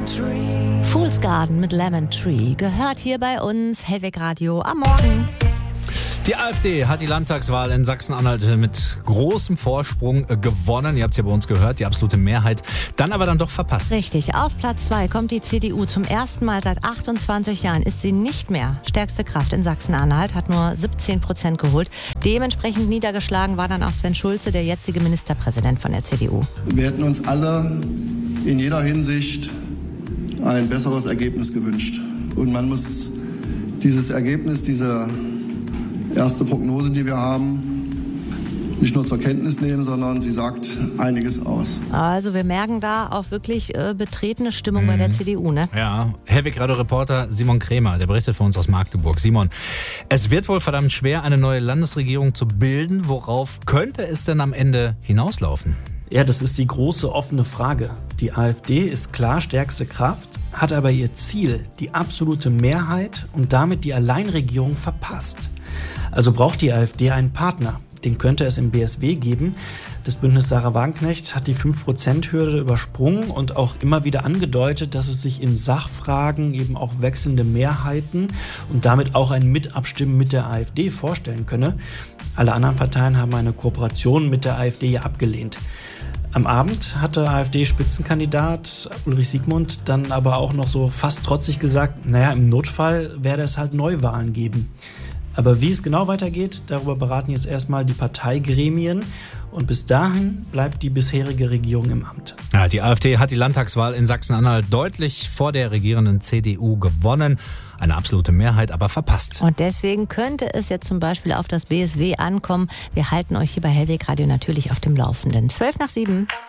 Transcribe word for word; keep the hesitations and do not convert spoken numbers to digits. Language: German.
Fool's Garden mit Lemon Tree gehört hier bei uns Hellweg Radio am Morgen. Die AfD hat die Landtagswahl in Sachsen-Anhalt mit großem Vorsprung gewonnen. Ihr habt es ja bei uns gehört, die absolute Mehrheit. Dann aber dann doch verpasst. Richtig, auf Platz zwei kommt die C D U. Zum ersten Mal seit achtundzwanzig Jahren ist sie nicht mehr stärkste Kraft in Sachsen-Anhalt, hat nur siebzehn Prozent geholt. Dementsprechend niedergeschlagen war dann auch Sven Schulze, der jetzige Ministerpräsident von der C D U. Wir hätten uns alle in jeder Hinsicht ein besseres Ergebnis gewünscht. Und man muss dieses Ergebnis, diese erste Prognose, die wir haben, nicht nur zur Kenntnis nehmen, sondern sie sagt einiges aus. Also wir merken da auch wirklich äh, betretene Stimmung mhm. bei der C D U, ne? Ja, Hellweg Radio-Reporter Simon Krämer, der berichtet für uns aus Magdeburg. Simon, es wird wohl verdammt schwer, eine neue Landesregierung zu bilden. Worauf könnte es denn am Ende hinauslaufen? Ja, das ist die große offene Frage. Die AfD ist klar stärkste Kraft, hat aber ihr Ziel, die absolute Mehrheit und damit die Alleinregierung verpasst. Also braucht die AfD einen Partner. Den könnte es im B S W geben. Das Bündnis Sarah Wagenknecht hat die fünf Prozent Hürde übersprungen und auch immer wieder angedeutet, dass es sich in Sachfragen eben auch wechselnde Mehrheiten und damit auch ein Mitabstimmen mit der AfD vorstellen könne. Alle anderen Parteien haben eine Kooperation mit der AfD ja abgelehnt. Am Abend hatte AfD-Spitzenkandidat Ulrich Siegmund dann aber auch noch so fast trotzig gesagt, naja, im Notfall werde es halt Neuwahlen geben. Aber wie es genau weitergeht, darüber beraten jetzt erstmal die Parteigremien. Und bis dahin bleibt die bisherige Regierung im Amt. Ja, die AfD hat die Landtagswahl in Sachsen-Anhalt deutlich vor der regierenden C D U gewonnen. Eine absolute Mehrheit aber verpasst. Und deswegen könnte es jetzt zum Beispiel auf das B S W ankommen. Wir halten euch hier bei Hellweg Radio natürlich auf dem Laufenden. zwölf nach sieben.